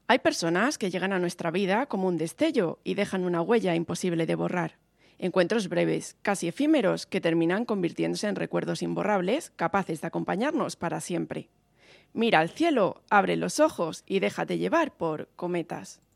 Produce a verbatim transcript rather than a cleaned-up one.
Hay personas que llegan a nuestra vida como un destello y dejan una huella imposible de borrar. Encuentros breves, casi efímeros, que terminan convirtiéndose en recuerdos imborrables, capaces de acompañarnos para siempre. Mira al cielo, abre los ojos y déjate llevar por cometas.